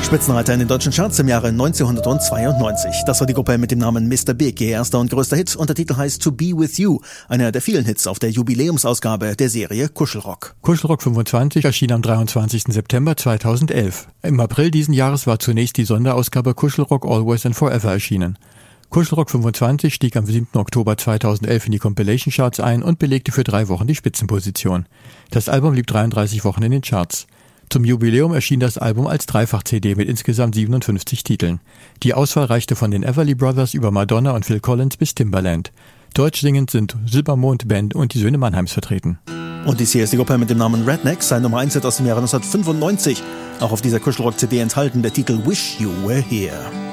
Spitzenreiter in den deutschen Charts im Jahre 1992. Das war die Gruppe mit dem Namen Mr. Big, ihr erster und größter Hit, und der Titel heißt To Be With You, einer der vielen Hits auf der Jubiläumsausgabe der Serie Kuschelrock. Kuschelrock 25 erschien am 23. September 2011. Im April diesen Jahres war zunächst die Sonderausgabe Kuschelrock Always and Forever erschienen. Kuschelrock 25 stieg am 7. Oktober 2011 in die Compilation Charts ein und belegte für 3 Wochen die Spitzenposition. Das Album blieb 33 Wochen in den Charts. Zum Jubiläum erschien das Album als Dreifach-CD mit insgesamt 57 Titeln. Die Auswahl reichte von den Everly Brothers über Madonna und Phil Collins bis Timbaland. Deutsch singend sind Silbermond Band und die Söhne Mannheims vertreten. Und dies hier ist die Gruppe mit dem Namen Rednecks, sein Nummer 1 Hit aus dem Jahre 1995. Auch auf dieser Kuschelrock-CD enthalten der Titel Wish You Were Here.